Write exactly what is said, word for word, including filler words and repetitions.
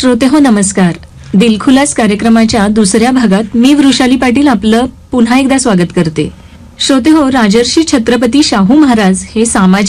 श्रोते हो नमस्कार. दिलखुलास कार्यक्रमाच्या दुसऱ्या भागात मी वृषाली पाटील आपलं पुन्हा एकदा स्वागत करते. श्रोते हो, राजर्षी छत्रपती शाहू महाराज हे सामाजिक